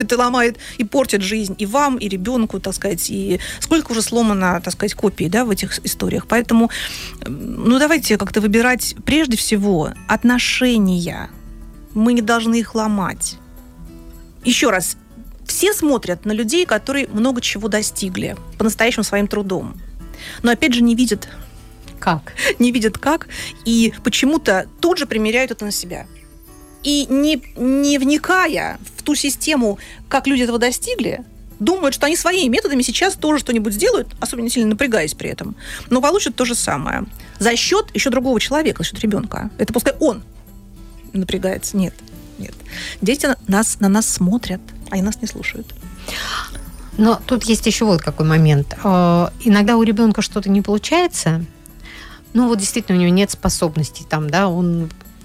Это ломает и портит жизнь и вам, и ребенку, так сказать, и сколько уже сломано, так сказать, копий, да, в этих историях. Поэтому, давайте как-то выбирать прежде всего отношения. Мы не должны их ломать. Еще раз, все смотрят на людей, которые много чего достигли по-настоящему своим трудом. Но, опять же, не видят как, и почему-то тут же примеряют это на себя. И не вникая в ту систему, как люди этого достигли, думают, что они своими методами сейчас тоже что-нибудь сделают, особенно сильно напрягаясь при этом, но получат то же самое. За счет еще другого человека, за счет ребенка. Это пускай он напрягается. Нет. Дети на нас смотрят, они нас не слушают. Но тут есть еще вот какой момент. Иногда у ребенка что-то не получается, действительно у него нет способностей, он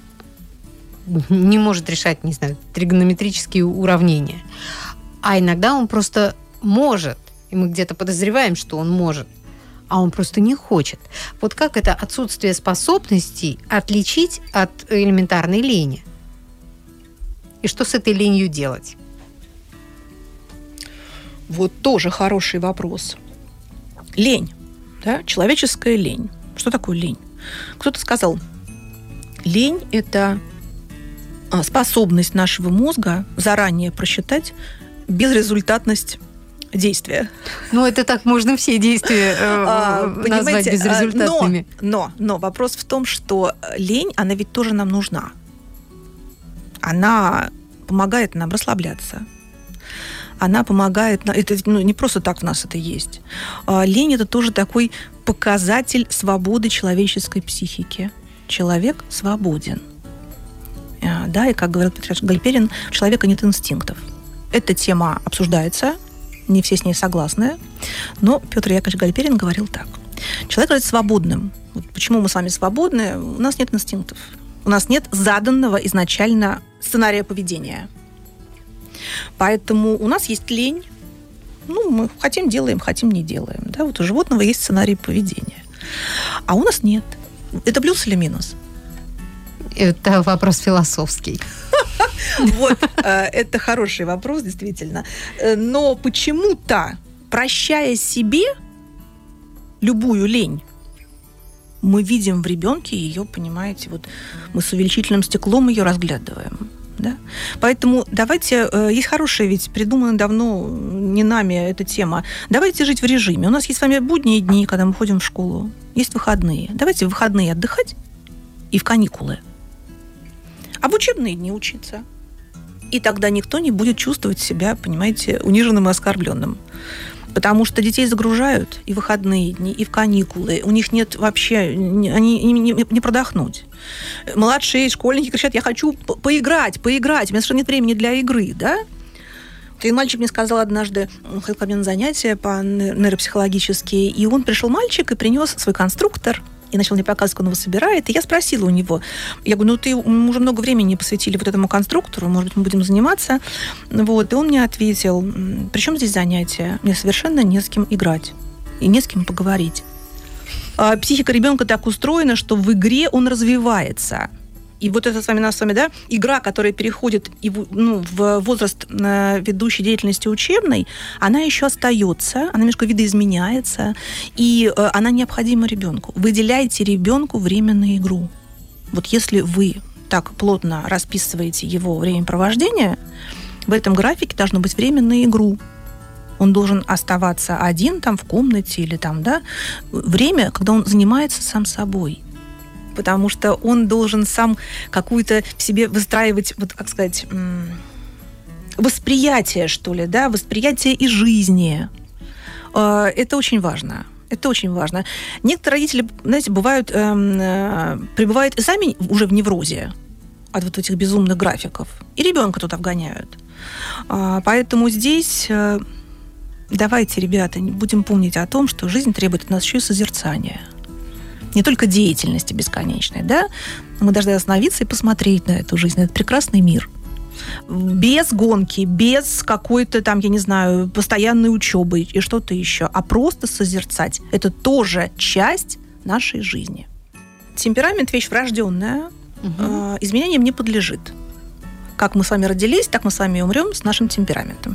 не может решать, не знаю, тригонометрические уравнения. А иногда он просто может, и мы где-то подозреваем, что он может, а он просто не хочет. Вот как это отсутствие способностей отличить от элементарной лени? И что с этой ленью делать? Вот тоже хороший вопрос. Лень, да, человеческая лень. Что такое лень? Кто-то сказал, лень – это способность нашего мозга заранее просчитать безрезультатность действия. Это так можно все действия назвать безрезультатными. Но вопрос в том, что лень, она ведь тоже нам нужна. Она помогает нам расслабляться. Она помогает... Это не просто так в нас это есть. Лень – это тоже такой показатель свободы человеческой психики. Человек свободен. Да, и, как говорил Петр Гальперин, у человека нет инстинктов. Эта тема обсуждается, не все с ней согласны, но Петр Яковлевич Гальперин говорил так. Человек является свободным. Вот почему мы с вами свободны? У нас нет инстинктов. У нас нет заданного изначально сценария поведения. Поэтому у нас есть лень. Мы хотим – делаем, хотим – не делаем. Да? Вот у животного есть сценарий поведения. А у нас нет. Это плюс или минус? Это вопрос философский. Вот, это хороший вопрос, действительно. Но почему-то, прощая себе любую лень, мы видим в ребенке ее, понимаете, вот мы с увеличительным стеклом ее разглядываем. Да? Поэтому давайте, есть хорошая, ведь придумана давно не нами эта тема, давайте жить в режиме. У нас есть с вами будние дни, когда мы ходим в школу, есть выходные. Давайте в выходные отдыхать и в каникулы. А в учебные дни учиться. И тогда никто не будет чувствовать себя, понимаете, униженным и оскорбленным. Потому что детей загружают и в выходные дни, и в каникулы. У них нет вообще... Они не продохнуть. Младшие школьники кричат, я хочу поиграть. У меня совершенно нет времени для игры, да? Один мальчик мне сказал однажды, он ходил ко мне на занятия по нейропсихологические, и он пришел мальчик и принес свой конструктор, и начал мне показывать, как он его собирает. И я спросила у него, я говорю, мы уже много времени посвятили вот этому конструктору, может быть, мы будем заниматься. Вот. И он мне ответил, при чем здесь занятия? Мне совершенно не с кем играть и не с кем поговорить. Психика ребенка так устроена, что в игре он развивается. И вот это нас с вами, да, игра, которая переходит в возраст ведущей деятельности учебной, она еще остается, она немножко видоизменяется, и она необходима ребенку. Выделяйте ребенку время на игру. Вот если вы так плотно расписываете его времяпровождение, в этом графике должно быть время на игру. Он должен оставаться один там в комнате или там, да, время, когда он занимается сам собой. Потому что он должен сам какую-то в себе выстраивать, вот как сказать, восприятие, что ли, да, восприятие и жизни. Это очень важно. Это очень важно. Некоторые родители, знаете, пребывают и сами уже в неврозе от вот этих безумных графиков, и ребенка туда вгоняют. Поэтому здесь давайте, ребята, будем помнить о том, что жизнь требует от нас еще и созерцания. Не только деятельности бесконечной, да? Мы должны остановиться и посмотреть на эту жизнь, на этот прекрасный мир. Без гонки, без какой-то там, я не знаю, постоянной учебы и что-то еще, а просто созерцать. Это тоже часть нашей жизни. Темперамент – вещь врожденная, изменениям не подлежит. как мы с вами родились, так мы с вами и умрем с нашим темпераментом.